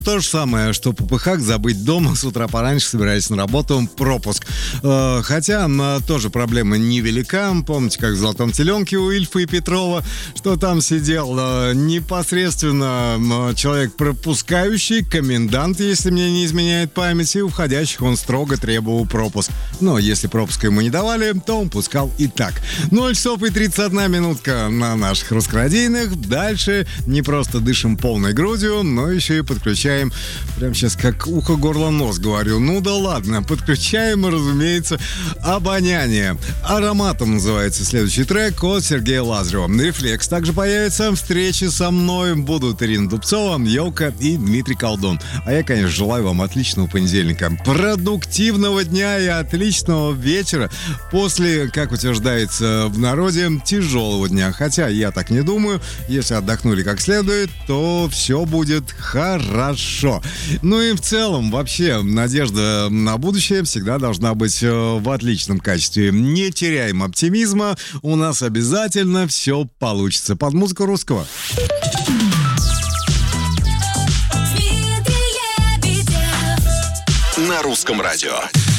То же самое, что попыхак забыть дома, с утра пораньше собираясь на работу, пропуск. Хотя тоже проблема невелика. Помните, как в «Золотом теленке» у Ильфа и Петрова, что там сидел непосредственно человек пропускающий, комендант, если мне не изменяет память, и у входящих он строго требовал пропуск. Но если пропуска ему не давали, то он пускал и так. 0 часов и 31 минутка на наших русскорадийных. Дальше не просто дышим полной грудью, но еще и подключаем. Прям сейчас как ухо, горло, нос говорю. Ну да ладно, подключаем, разумеется, обоняние. «Ароматом» называется следующий трек от Сергея Лазарева. «Рефлекс» также появится. Встречи со мной будут Ирина Дубцова, Йока и Дмитрий Колдун. А я, конечно, желаю вам отличного понедельника, продуктивного дня и отличного вечера после, как утверждается в народе, тяжелого дня. Хотя я так не думаю. Если отдохнули как следует, то все будет хорошо. Ну и в целом, вообще, надежда на будущее всегда должна быть в отличном качестве. Не теряем оптимизма, у нас обязательно все получится. Под музыку русского. На русском радио.